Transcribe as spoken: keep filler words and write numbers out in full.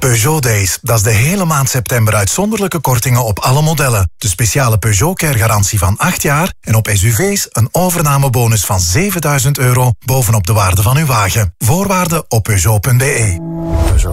Peugeot Days, dat is de hele maand september uitzonderlijke kortingen op alle modellen. De speciale Peugeot Care garantie van acht jaar en op S U V's een overnamebonus van zevenduizend euro bovenop de waarde van uw wagen. Voorwaarden op Peugeot punt be. Peugeot.